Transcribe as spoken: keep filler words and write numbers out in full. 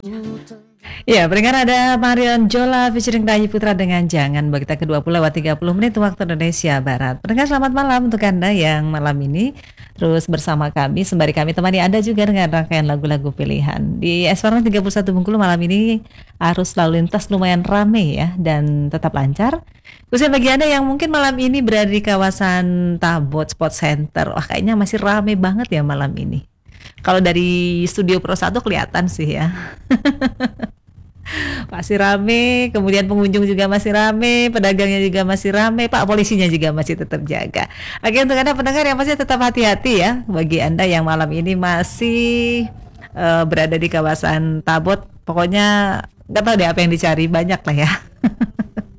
Ya, pendengar ada Marion Jola featuring Ray Putra dengan Jangan bagi kita kedua puluh lewat tiga puluh menit waktu Indonesia Barat. Pendengar selamat malam untuk Anda yang malam ini terus bersama kami sembari kami temani Anda juga dengan rangkaian lagu-lagu pilihan. Di S Warna tiga puluh satu Bengkulu malam ini arus lalu lintas lumayan rame ya dan tetap lancar. Khususnya bagi Anda yang mungkin malam ini berada di kawasan Tabot Sport Center, wah kayaknya masih rame banget ya malam ini. Kalau dari Studio Pro satu kelihatan sih ya. Masih rame, kemudian pengunjung juga masih rame, pedagangnya juga masih rame, Pak polisinya juga masih tetap jaga. Oke, untuk Anda pendengar yang masih tetap hati-hati ya, bagi Anda yang malam ini masih uh, berada di kawasan Tabot, pokoknya nggak tahu deh apa yang dicari, banyak lah ya.